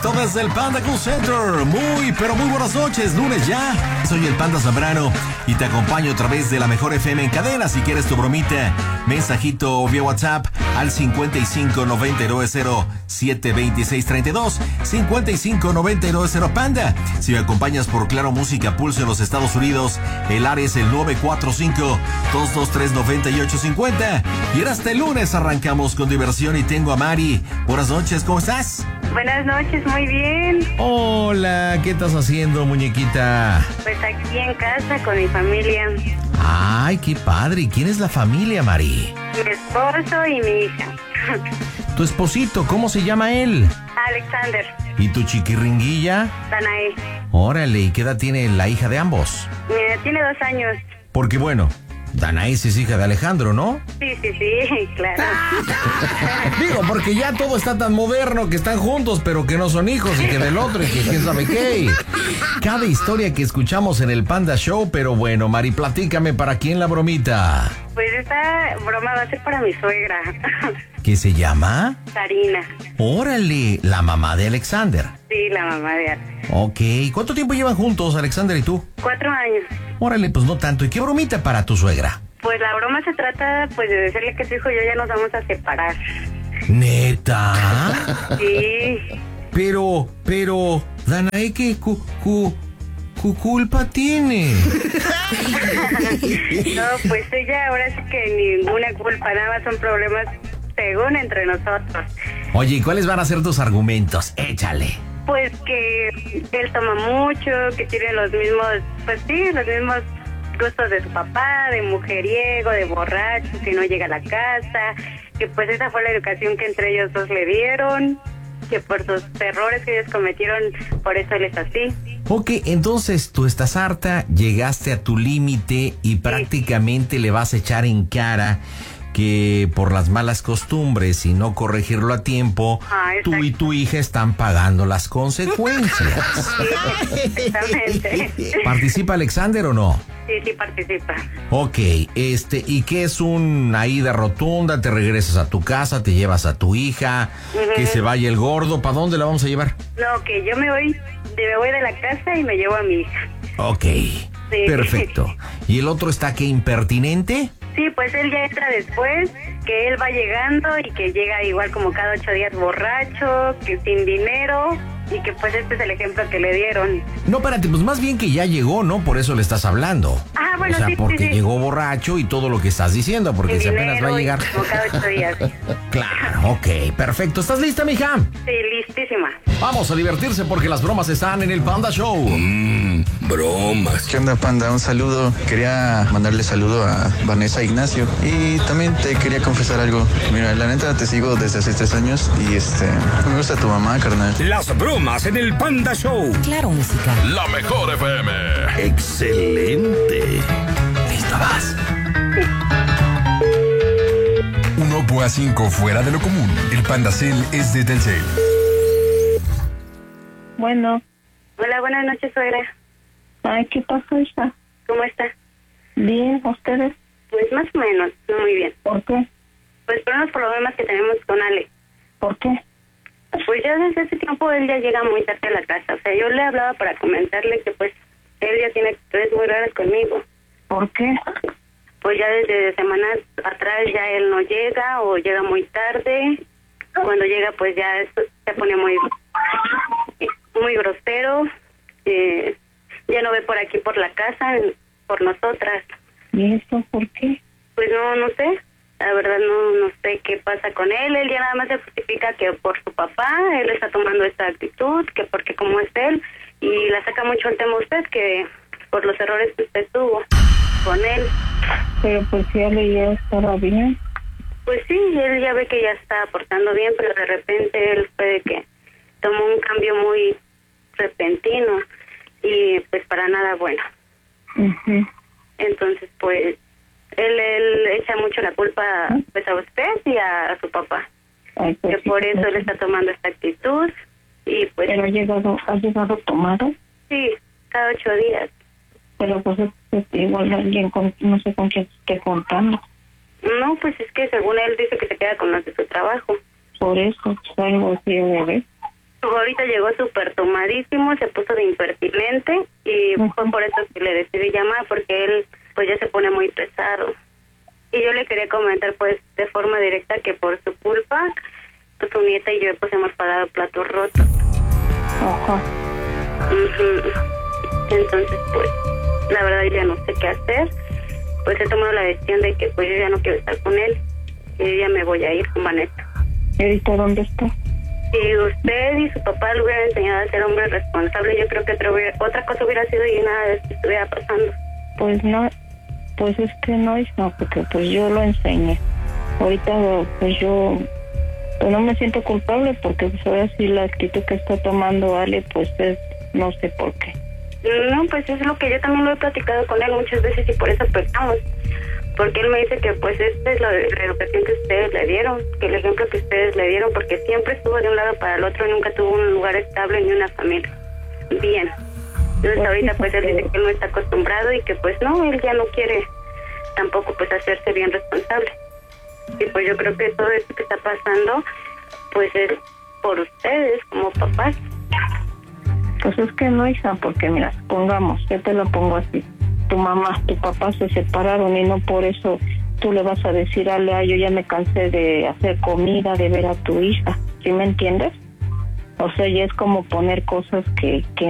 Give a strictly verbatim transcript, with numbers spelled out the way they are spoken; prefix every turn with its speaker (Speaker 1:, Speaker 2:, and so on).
Speaker 1: directo desde el Panda Cool Center. Muy, pero muy buenas noches, lunes ya. Soy el Panda Zambrano y te acompaño a través de la mejor F M en cadena. Si quieres tu bromita, mensajito vía WhatsApp al cincuenta y cinco noventa y nueve cero siete veintiséis treinta y dos, cincuenta y cinco noventa y nueve cero Panda. Si me acompañas por Claro Música Pulso en los Estados Unidos, el área es el nueve cuatro cinco, dos dos tres, nueve ocho cinco cero. Y ahora este lunes arrancamos con diversión y tengo a Mari. Buenas noches, ¿cómo estás?
Speaker 2: Buenas noches, muy bien.
Speaker 1: Hola, ¿qué estás haciendo, muñequita?
Speaker 2: Pues aquí en casa con mi familia.
Speaker 1: Ay, qué padre. ¿Y quién es la familia, Mari?
Speaker 2: Mi esposo y mi hija.
Speaker 1: Tu esposito, ¿cómo se llama él?
Speaker 2: Alexander.
Speaker 1: ¿Y tu chiquirringuilla?
Speaker 2: Danae.
Speaker 1: Órale, ¿y qué edad tiene la hija de ambos?
Speaker 2: Mira, tiene dos años.
Speaker 1: Porque bueno, Danae es hija de Alejandro, ¿no?
Speaker 2: Sí, sí, sí, claro.
Speaker 1: Digo, porque ya todo está tan moderno que están juntos, pero que no son hijos y que del otro y que quién sabe qué. Cada historia que escuchamos en el Panda Show, pero bueno, Mari, platícame, ¿para quién la bromita?
Speaker 2: Pues esta broma va a ser para mi suegra.
Speaker 1: ¿Qué se llama?
Speaker 2: Karina.
Speaker 1: Órale, la mamá de Alexander.
Speaker 2: Sí, la mamá de Alex.
Speaker 1: Ok, ¿cuánto tiempo llevan juntos, Alexander y tú?
Speaker 2: Cuatro años.
Speaker 1: Órale, pues no tanto. ¿Y qué bromita para tu suegra?
Speaker 2: Pues la broma se trata, pues, de decirle que su hijo y yo ya nos vamos a separar.
Speaker 1: ¿Neta?
Speaker 2: Sí.
Speaker 1: Pero, pero, Danae, ¿qué cu, cu, cu culpa tiene?
Speaker 2: No, pues ella ahora sí que ninguna culpa, nada más son problemas según entre nosotros.
Speaker 1: Oye, ¿y cuáles van a ser tus argumentos? Échale.
Speaker 2: Pues que él toma mucho, que tiene los mismos, pues sí, los mismos gustos de su papá, de mujeriego, de borracho, que no llega a la casa, que pues esa fue la educación que entre ellos dos le dieron, que por sus errores que ellos cometieron, por eso él es así.
Speaker 1: Ok, entonces tú estás harta, llegaste a tu límite y prácticamente le vas a echar en cara que por las malas costumbres y no corregirlo a tiempo,
Speaker 2: ah,
Speaker 1: tú y tu hija están pagando las consecuencias.
Speaker 2: Sí, exactamente.
Speaker 1: ¿Participa Alexander o no?
Speaker 2: Sí, sí participa.
Speaker 1: Ok, este, ¿y qué es una ida rotunda? ¿Te regresas a tu casa, te llevas a tu hija, uh-huh. que se vaya el gordo? ¿Para dónde la vamos a llevar?
Speaker 2: No, que yo me voy, me voy de la casa y me llevo a mi hija.
Speaker 1: Ok, sí. Perfecto. ¿Y el otro está qué, impertinente?
Speaker 2: Sí, pues él ya entra después, que él va llegando y que llega igual como cada ocho días borracho, que sin dinero, y que pues este es el ejemplo que le dieron.
Speaker 1: No, espérate, pues más bien que ya llegó, ¿no? Por eso le estás hablando.
Speaker 2: Ah, bueno,
Speaker 1: o sea,
Speaker 2: sí,
Speaker 1: porque
Speaker 2: sí, sí.
Speaker 1: llegó borracho y todo lo que estás diciendo, porque si apenas va a llegar...
Speaker 2: Como cada ocho días.
Speaker 1: Claro, ok, perfecto. ¿Estás lista, mija?
Speaker 2: Sí, listísima.
Speaker 1: Vamos a divertirse porque las bromas están en el Panda Show.
Speaker 3: Mmm, bromas.
Speaker 4: ¿Qué onda, Panda? Un saludo. Quería mandarle saludo a Vanessa Ignacio y también te quería confesar algo. Mira, la neta te sigo desde hace tres años y este, me gusta tu mamá, carnal.
Speaker 3: Las bromas en el Panda Show.
Speaker 5: Claro, música.
Speaker 3: La mejor F M. Excelente.
Speaker 1: Listo, vas.
Speaker 6: Un Oppo A cinco fuera de lo común. El Panda Cell es de Telcel.
Speaker 7: Bueno.
Speaker 2: Hola, buenas noches, suegra.
Speaker 7: Ay, ¿qué pasó, hija?
Speaker 2: ¿Cómo está?
Speaker 7: Bien, ¿ustedes?
Speaker 2: Pues más o menos, no muy bien.
Speaker 7: ¿Por qué?
Speaker 2: Pues por unos problemas que tenemos con Ale.
Speaker 7: ¿Por qué?
Speaker 2: Pues ya desde ese tiempo él ya llega muy tarde a la casa. O sea, yo le hablaba para comentarle que pues él ya tiene actitudes muy raras conmigo.
Speaker 7: ¿Por qué?
Speaker 2: Pues ya desde semanas atrás ya él no llega o llega muy tarde. Cuando llega pues ya se pone muy muy grosero. Eh, ya no ve por aquí por la casa, por nosotras.
Speaker 7: ¿Y eso por qué?
Speaker 2: Pues no, no sé. La verdad no no sé qué pasa con él. Él ya nada más se justifica que por su papá, él está tomando esta actitud, que porque como es él, y la saca mucho el tema usted, que por los errores que usted tuvo con él.
Speaker 7: Pero pues si él ya estaba bien.
Speaker 2: Pues sí, él ya ve que ya está aportando bien, pero de repente él puede que tomó un cambio muy repentino y pues para nada bueno.
Speaker 7: Uh-huh.
Speaker 2: Entonces pues él, él echa mucho la culpa pues a usted y a, a su papá.
Speaker 7: Ay, pues,
Speaker 2: que por
Speaker 7: sí,
Speaker 2: eso
Speaker 7: pues,
Speaker 2: él está tomando esta actitud y pues...
Speaker 7: ¿Pero ha llegado, ha llegado tomado?
Speaker 2: Sí, cada ocho días.
Speaker 7: Pero pues, pues igual alguien con, no sé con quién esté contando.
Speaker 2: No, pues es que según él dice que se queda con los de su trabajo.
Speaker 7: Por eso, pues, algo así de ver.
Speaker 2: Por ahorita llegó súper tomadísimo, se puso de impertinente y uh-huh. fue por eso que le decidí llamar, porque él pues ya se pone muy pesado. Y yo le quería comentar pues de forma directa que por su culpa, pues su nieta y yo pues hemos pagado platos rotos.
Speaker 7: Ajá.
Speaker 2: Uh-huh. Entonces pues la verdad ya no sé qué hacer. Pues he tomado la decisión de que pues yo ya no quiero estar con él. Y yo ya me voy a ir con Vanessa.
Speaker 7: ¿Y ahorita dónde está?
Speaker 2: Si usted y su papá le hubieran enseñado a ser hombre responsable, yo creo que otra, otra cosa hubiera sido y nada de esto estuviera pasando.
Speaker 7: Pues no, pues es que no es no, porque pues yo lo enseñé. Ahorita pues yo pues no me siento culpable porque pues ahora sí la actitud que está tomando Ale pues es no sé por qué.
Speaker 2: No, pues es lo que yo también lo he platicado con él muchas veces y por eso pecamos. Porque él me dice que pues esta es la, la educación que ustedes le dieron, que el ejemplo que ustedes le dieron, porque siempre estuvo de un lado para el otro, nunca tuvo un lugar estable ni una familia. Bien. Entonces pues ahorita pues él dice que él no está acostumbrado y que pues no, él ya no quiere tampoco pues hacerse bien responsable. Y pues yo creo que todo esto que está pasando pues es por ustedes como papás.
Speaker 7: Pues es que no, hija, porque mira, pongamos, yo te lo pongo así. Tu mamá, tu papá se separaron y no por eso tú le vas a decir, Ale, yo ya me cansé de hacer comida, de ver a tu hija. ¿Sí me entiendes? O sea, ya es como poner cosas que, que